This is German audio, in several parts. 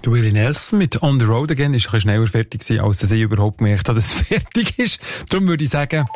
Willie Nelson mit On the Road Again ist ein bisschen schneller fertig gewesen, als ich überhaupt gemerkt habe, dass es fertig ist. Darum würde ich sagen...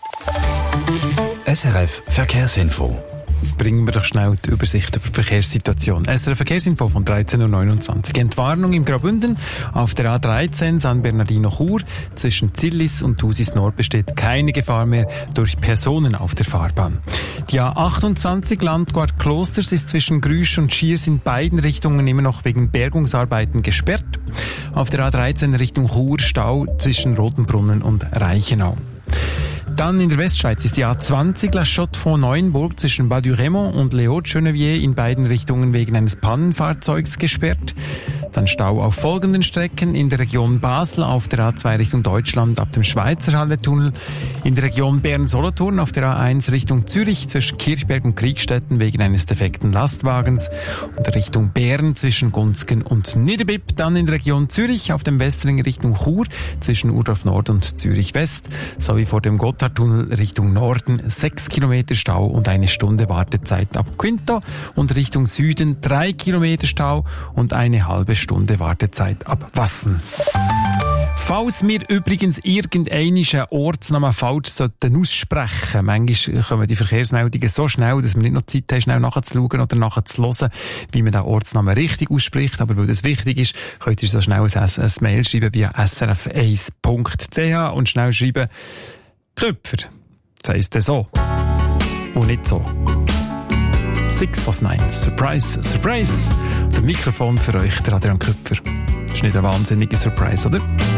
SRF Verkehrsinfo. Bringen wir doch schnell die Übersicht über die Verkehrssituation. SRF Verkehrsinfo von 13.29 Uhr. Entwarnung im Graubünden auf der A13 San Bernardino-Chur. Zwischen Zillis und Thusis Nord besteht keine Gefahr mehr durch Personen auf der Fahrbahn. Die A28 Landquart Klosters ist zwischen Grüsch und Schiers in beiden Richtungen immer noch wegen Bergungsarbeiten gesperrt. Auf der A13 Richtung Chur Stau zwischen Rotenbrunnen und Reichenau. Dann in der Westschweiz ist die A20 La Chaux-de-Fonds-Neuenburg zwischen Bas-du-Raymond und Les Hauts-de-Geneviève in beiden Richtungen wegen eines Pannenfahrzeugs gesperrt. Dann Stau auf folgenden Strecken: in der Region Basel auf der A2 Richtung Deutschland ab dem Schweizerhalle-Tunnel, in der Region Bern-Solothurn auf der A1 Richtung Zürich zwischen Kirchberg und Kriegstetten wegen eines defekten Lastwagens und Richtung Bern zwischen Gunzgen und Niederbipp, dann in der Region Zürich auf dem Westring Richtung Chur zwischen Urdorf Nord und Zürich West sowie vor dem Gotthardtunnel Richtung Norden 6 Kilometer Stau und 1 Stunde Wartezeit ab Quinto und Richtung Süden 3 Kilometer Stau und eine halbe Stunde Wartezeit ab Wassen. Falls wir übrigens irgendeinen Ortsnamen falsch aussprechen sollten, manchmal kommen die Verkehrsmeldungen so schnell, dass wir nicht noch Zeit haben, schnell nachzuschauen oder nachzuhören, wie man den Ortsnamen richtig ausspricht. Aber weil das wichtig ist, könnt ihr so schnell ein Mail schreiben via srf1.ch und schnell schreiben Köpfer. Das heisst dann so. Und nicht so. 6 was 9. Surprise, Surprise. Der Mikrofon für euch, der Adrian Köpfer. Das ist nicht ein wahnsinniger Surprise, oder?